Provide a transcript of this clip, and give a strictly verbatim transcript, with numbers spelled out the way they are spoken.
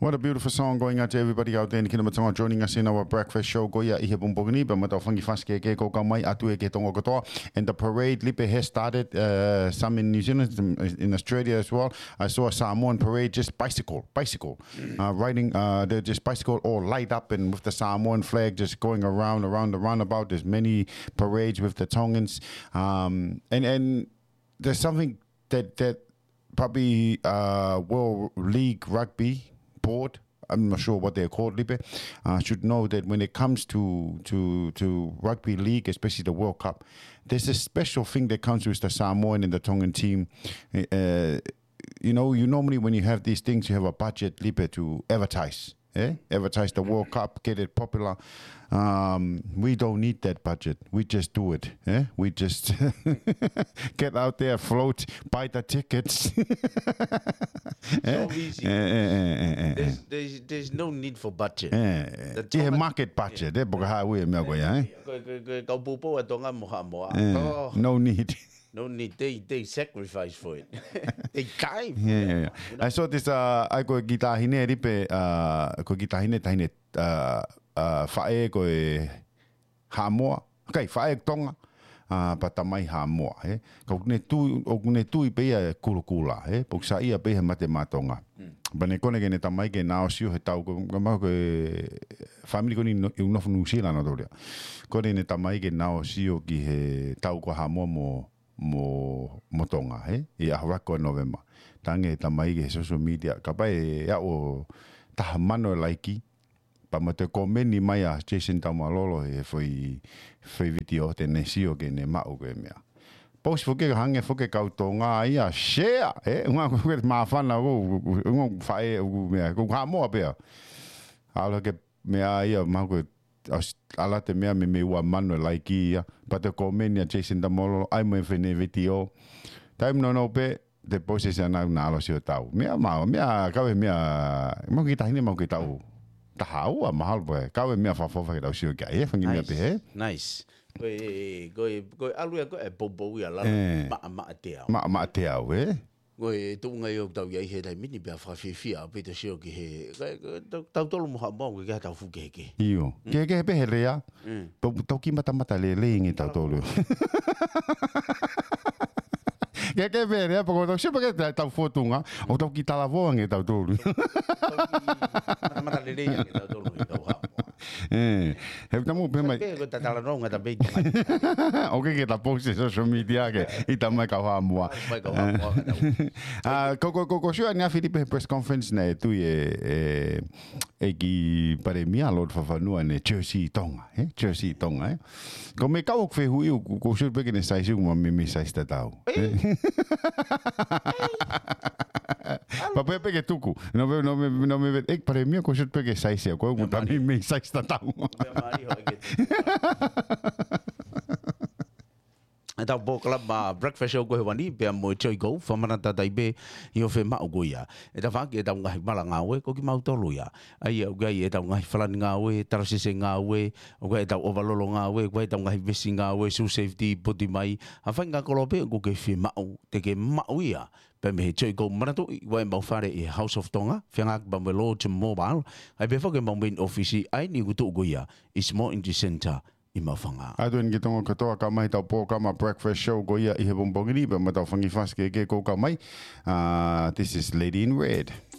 What a beautiful song going out to everybody out there in Kinamatonga joining us in our breakfast show. Goia ihe bumbogini, but matau fangi faske ke ko kamai atu e ke tonga kotoa. And the parade lipe has started, uh, some in New Zealand, in Australia as well. I saw a Samoan parade, just bicycle, bicycle, uh, riding, uh, they're just bicycle all light up and with the Samoan flag just going around, around the roundabout. There's many parades with the Tongans. Um, and, and there's something that, that probably, uh, World League Rugby board, I'm not sure what they're called, Lipe, uh, should know that when it comes to, to, to rugby league, especially the World Cup, there's a special thing that comes with the Samoan and the Tongan team. Uh, you know, you normally, when you have these things, you have a budget, Lipe, to advertise. Eh? Advertise the World Cup, get it popular. Um, we don't need that budget. We just do it. Eh? We just get out there, float, buy the tickets. So easy. Eh, eh, eh, eh, there's, there's, there's no need for budget. Eh, the market budget. Eh, no need. No need. They they sacrifice for it. They dive. Yeah, yeah, yeah. I saw this. Uh, I go kita hine ripe. Uh, ko kita hine tahine. Uh, uh, fae ko Hamoa. Okay, fae Tonga. Ah, patamai Hamoa. Eh, ko ne tu, o ne tu ipe ia kulukula. Eh, poksa ia pe mate matonga. Bane kone ke ne tamai ke nao siu he tau ko ma ko family ko ni no New Zealand adoria. Kone ne tamai ke nao siu ki he tau ko Hamoa mo mo motonga he e ahwa ko November tange tamai ke social media ka pai ya o ta mano like pa mate komeni mai a Jason Tamalolo e foi foi video te nesio ke ne mau ke mea post foke hange foke kautonga ia share e nga ko ma fana go ngo fai mea ko ha mo pe ala ke mea ia ma ko ala te mea me me ua mano like ia pa te komenia Jason Tamolo ai mo fene video time no no pe te pose se na na lo sio tau mea ma mea ka we mea mo ki ta hine mo ki tau ta hau a mahal boy ka we mea fa fa fa sio ga e fangi mea pe he nice go go go alu go e bobo ia la ma ma te au ma ma te au e Goe tu ngai o tau ia he dai mini bia fa fi fi a pe te sio ki he tau tolu mo ha mo ki tau fu ke ke io ke ke pe he rea to to ki mata mata le le ngi tau tolu ke ke pe rea po to sio pe tau fotunga o tau ki tala vo ngi tau tolu mata mata le le ngi tau tolu tau ha eh he tamu pe mai ke ta tala no ngata be o ke ke ta post social media ke i ta mai ka ha mo mai ka ha mo ah ko ko ko sio na Filipe press conference na tu e e ki pare mia lot fa fa no ne Jersey Tonga eh Jersey Tonga eh ko me ka o fe hu ko sio pe ke ne sai su mo me me sai sta tau Papa pe ke tuku no me no me no me ek pare mia ko sio pe ke sai se ko mo ta me me sai sta tau Eta bo club ma breakfast show go wani be mo choi go famana ta dai be yo fe ma go ya eta fa ke ta ngai mala nga we ko ki mau tolu ya ai o ga eta ngai falan nga we tarasi se nga we o ga eta overlolo nga we ko eta ngai besi nga we su safety body mai a fa nga ko lo be go ke fe ma te ke ma ya pe me choi go mana to wa mo fare e House of Tonga fe nga ba mo lo mobile ai be fa ke mo main office ai ni go to go ya is more in the center Imafanga. Aduan ki tonga katoa ka mai tau po ka ma breakfast show go ia i he bombongini ba ma tau fangi faske ke ko ka mai. Uh, this is Lady in Red.